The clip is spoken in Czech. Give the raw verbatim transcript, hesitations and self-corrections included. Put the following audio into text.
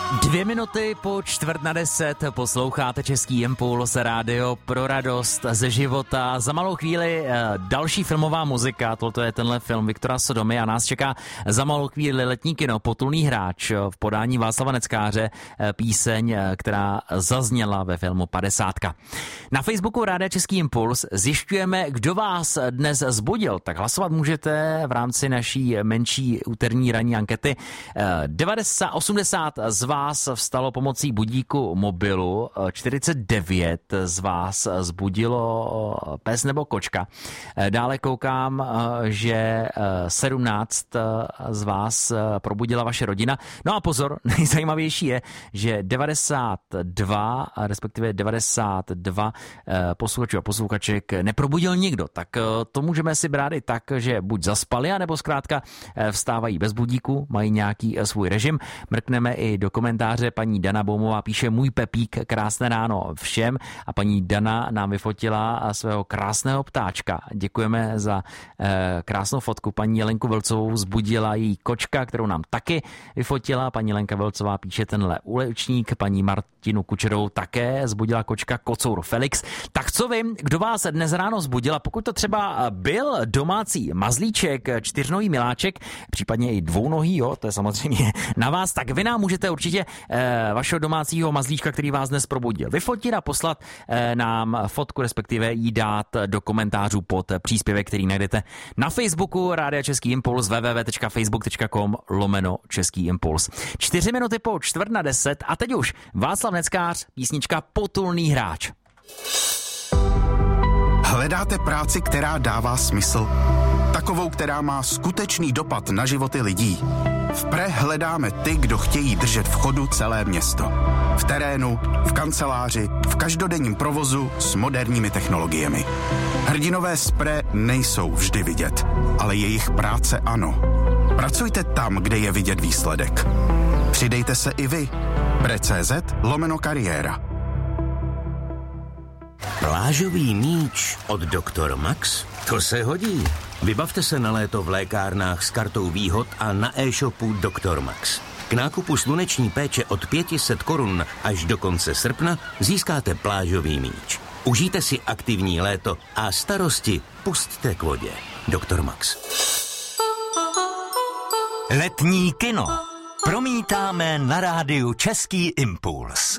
Dvě minuty po čtvrt na deset posloucháte Český impuls, rádio pro radost ze života. Za malou chvíli další filmová muzika, toto je tenhle film Viktora Sodomy a nás čeká za malou chvíli letní kino Potulný hráč v podání Václava Neckáře, píseň, která zazněla ve filmu Padesátka. Na Facebooku Rádia Český impuls zjišťujeme, kdo vás dnes zbudil, tak hlasovat můžete v rámci naší menší úterní ranní ankety. devadesát osmdesát z vás vstalo pomocí budíku mobilu, čtyřicet devět z vás zbudilo pes nebo kočka. Dále koukám, že sedmnáct z vás probudila vaše rodina. No a pozor, nejzajímavější je, že devadesát dva, respektive devadesát dva posluchačů a posluchaček neprobudil nikdo. Tak to můžeme si brát i tak, že buď zaspali, anebo zkrátka vstávají bez budíku, mají nějaký svůj režim. Mrkneme i do komentáře. Paní Dana Boumová píše: můj Pepík, krásné ráno všem. A paní Dana nám vyfotila svého krásného ptáčka. Děkujeme za eh, krásnou fotku. Paní Jelenku Velcovou zbudila její kočka, kterou nám taky vyfotila. Paní Jelenka Velcová píše tenhle úlečník. Paní Martinu Kučerovou také zbudila kočka kocour Felix. Tak co vím, kdo vás dnes ráno zbudila? Pokud to třeba byl domácí mazlíček, čtyřnohý miláček, případně i dvounohý, jo, to je samozřejmě na vás, tak vy nám můžete určitě eh, vašeho domácího mazlíčka, který vás dnes probudil, vyfotit a poslat eh, nám fotku, respektive jí dát do komentářů pod příspěvek, který najdete na Facebooku Rádia Český impuls, www tečka facebook tečka com lomeno Český impuls. Čtyři minuty po čtvrt na deset a teď už Václav Neckář, písnička Potulný hráč. Hledáte práci, která dává smysl? Takovou, která má skutečný dopad na životy lidí. V Pre hledáme ty, kdo chtějí držet v chodu celé město. V terénu, v kanceláři, v každodenním provozu s moderními technologiemi. Hrdinové z Pre nejsou vždy vidět, ale jejich práce ano. Pracujte tam, kde je vidět výsledek. Přidejte se i vy. Pre.cz lomeno kariéra. Plážový míč od doktor Max? To se hodí. Vybavte se na léto v lékárnách s kartou výhod a na e-shopu doktor Max. K nákupu sluneční péče od pět set korun až do konce srpna získáte plážový míč. Užijte si aktivní léto a starosti pusťte k vodě. doktor Max. Letní kino promítáme na rádiu Český impuls.